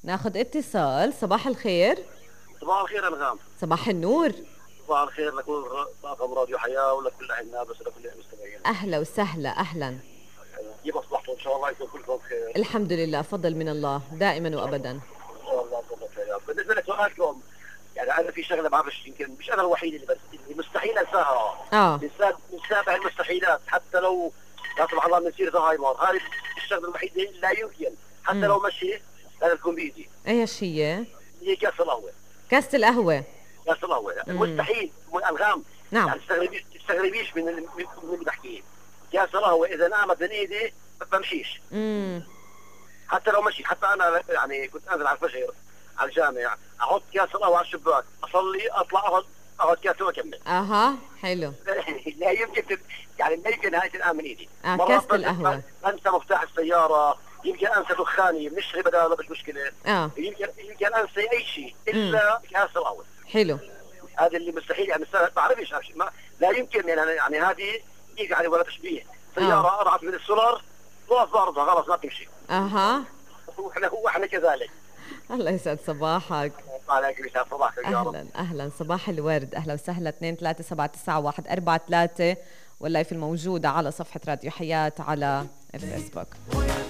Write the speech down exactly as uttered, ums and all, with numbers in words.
ناخد اتصال. صباح الخير. صباح الخير انغام. صباح النور. صباح الخير لكل طاقم راديو حياه ولكل اهلنا بس ولكل المستمعين. اهلا وسهلا. اهلا. كيف اصبحتوا؟ ان شاء الله يكون كلكم بخير. الحمد لله، فضل من الله دائما وابدا. ان شاء الله تفضل خير. بالنسبه لسؤالكم، يعني انا في شغله ما بعرفش، يمكن مش انا الوحيد اللي بس اللي مستحيل انساها. اه بنساب بنسابع المستحيلات حتى لو لا سمح الله بنصير زهايمر. هذه الشغله الوحيده لا يمكن حتى مم. لو مشي لازم تكون بايدي. ايش هي؟ هي كاس القهوه. كاسة القهوة. كاس القهوه مستحيل الغام. نعم. يعني تستغربيش تستغربيش من اللي من اللي بحكيه. كاس القهوه اذا نامت من ايدي ما بمشيش. امم حتى لو مشي، حتى انا يعني كنت انزل على الفجر على الجامع، احط كاس القهوه على الشباك، اصلي، اطلع اخذ اخذ كاس واكمل. اها حلو. لا يمكن تب... يعني لا يمكن هاي تنام من ايدي. اه مرات كاسة القهوة. انسى مفتاح السياره، يمكن انسى دخاني بنشري بداله مش مشكله. اه يمكن يمكن انسى اي شيء الا كاس القهوه. حلو. هذا اللي مستحيل، يعني ما بعرفش ما... لا يمكن يعني, يعني هذه يعني ولا تشبيه. سياره آه. قرعت من السولار وقف برضها خلاص ما تمشي. اها. واحنا هو احنا كذلك. الله يسعد صباحك. عليك يسعد صباحك يا رب. اهلا اهلا صباح الورد. اهلا وسهلا. اثنين ثلاثة سبعة تسعة واحد أربعة ثلاثة واللايف الموجودة على صفحة راديو حياة على الفيسبوك.